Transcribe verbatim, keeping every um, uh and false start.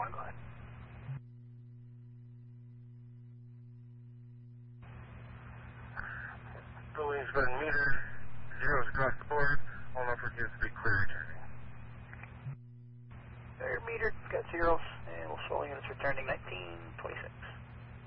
on, go ahead. Building's been metered, zeros across the board, all number gives to be clear returning. They're metered, got zeros, and we'll slow units returning nineteen twenty-six.